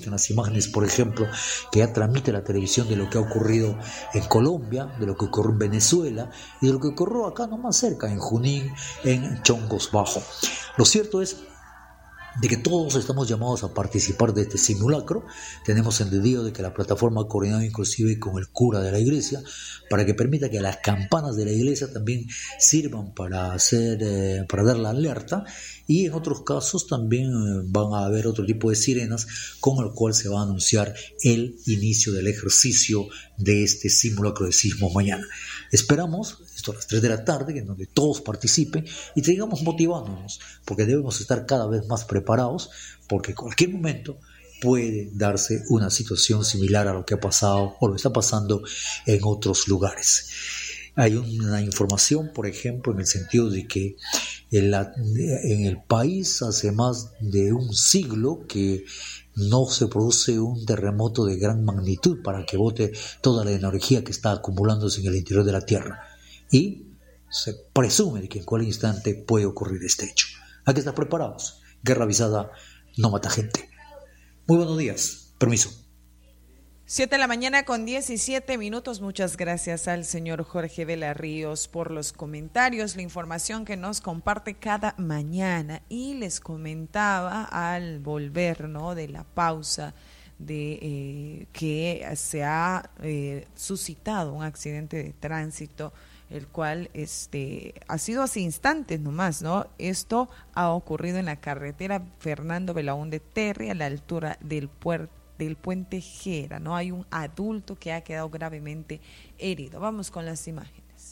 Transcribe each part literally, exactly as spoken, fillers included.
en las imágenes, por ejemplo, que ya transmite la televisión de lo que ha ocurrido en Colombia, de lo que ocurrió en Venezuela y de lo que ocurrió acá nomás cerca, en Junín, en Chongos Bajo. Lo cierto es de que todos estamos llamados a participar de este simulacro. Tenemos entendido de que la plataforma ha coordinado inclusive con el cura de la iglesia para que permita que las campanas de la iglesia también sirvan para hacer, eh, para dar la alerta, y en otros casos también eh, van a haber otro tipo de sirenas con el cual se va a anunciar el inicio del ejercicio de este simulacro de sismo mañana. Esperamos esto a las tres de la tarde, en donde todos participen y sigamos motivándonos, porque debemos estar cada vez más preparados, porque en cualquier momento puede darse una situación similar a lo que ha pasado o lo que está pasando en otros lugares. Hay una información, por ejemplo, en el sentido de que en, la, en el país hace más de un siglo que no se produce un terremoto de gran magnitud para que bote toda la energía que está acumulándose en el interior de la Tierra. Y se presume de que en cualquier instante puede ocurrir este hecho. Hay que estar preparados. Guerra avisada no mata gente. Muy buenos días. Permiso. Siete de la mañana con diecisiete minutos. Muchas gracias al señor Jorge de la Ríos por los comentarios, la información que nos comparte cada mañana. Y les comentaba al volver, ¿no?, de la pausa, de eh, que se ha eh, suscitado un accidente de tránsito, el cual este ha sido hace instantes nomás, ¿no? Esto ha ocurrido en la carretera Fernando Belaúnde Terry, a la altura del puerto del puente Jera, ¿no? Hay un adulto que ha quedado gravemente herido. Vamos con las imágenes.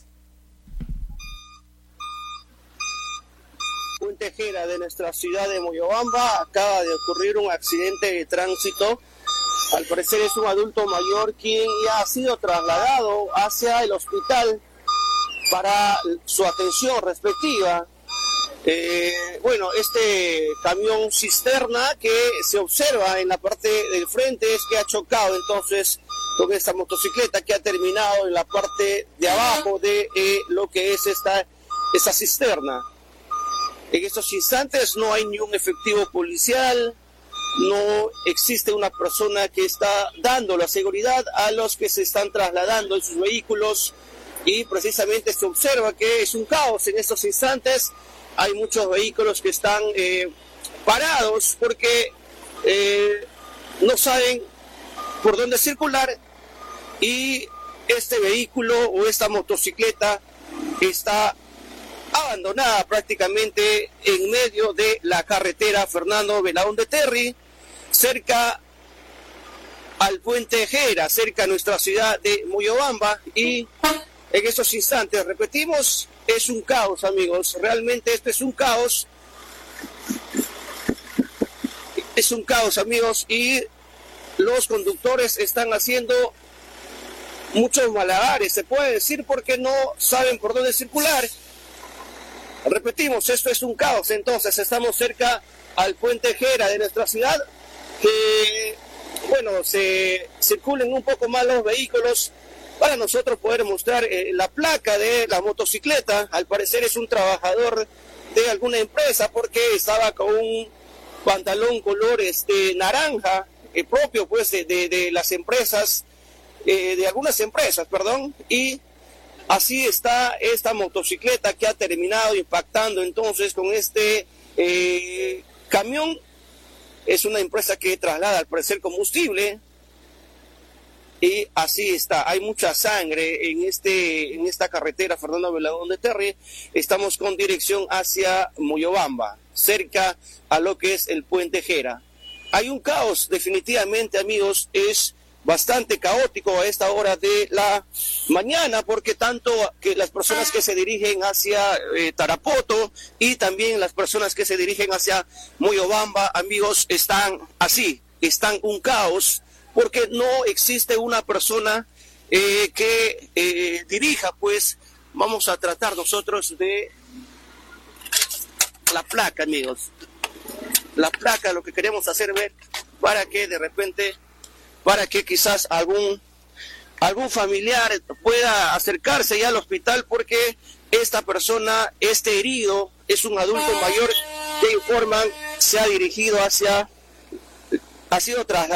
Puente Jera de nuestra ciudad de Moyobamba, acaba de ocurrir un accidente de tránsito. Al parecer es un adulto mayor quien ya ha sido trasladado hacia el hospital para su atención respectiva. Eh, bueno, este camión cisterna que se observa en la parte del frente es que ha chocado entonces con esta motocicleta que ha terminado en la parte de abajo de eh, lo que es esta, esta cisterna. En estos instantes no hay ni un efectivo policial, no existe una persona que está dando la seguridad a los que se están trasladando en sus vehículos, y precisamente se observa que es un caos en estos instantes. Hay muchos vehículos que están eh, parados porque eh, no saben por dónde circular, y este vehículo o esta motocicleta está abandonada prácticamente en medio de la carretera Fernando Belaúnde Terry, cerca al puente Jera, cerca a nuestra ciudad de Moyobamba. Y en estos instantes, repetimos, es un caos, amigos. Realmente esto es un caos. Es un caos, amigos, y los conductores están haciendo muchos malabares, se puede decir, porque no saben por dónde circular. Repetimos, esto es un caos. Entonces estamos cerca al puente Jera de nuestra ciudad, que, bueno, se circulen un poco más los vehículos para nosotros poder mostrar eh, la placa de la motocicleta. Al parecer es un trabajador de alguna empresa, porque estaba con un pantalón color este naranja, eh, propio pues de, de, de las empresas, eh, de algunas empresas, perdón, y así está esta motocicleta que ha terminado impactando entonces con este eh, camión. Es una empresa que traslada al parecer combustible, y así está. Hay mucha sangre en este en esta carretera Fernando Belaúnde Terry. Estamos con dirección hacia Moyobamba, cerca a lo que es el puente Jera. Hay un caos, definitivamente, amigos. Es bastante caótico a esta hora de la mañana, porque tanto que las personas que se dirigen hacia eh, Tarapoto y también las personas que se dirigen hacia Moyobamba, amigos, están así, están un caos, porque no existe una persona eh, que eh, dirija. Pues vamos a tratar nosotros de la placa, amigos. La placa, lo que queremos hacer ver, para que de repente, para que quizás algún, algún familiar pueda acercarse ya al hospital, porque esta persona, este herido, es un adulto mayor que informan se ha dirigido hacia, ha sido trasladado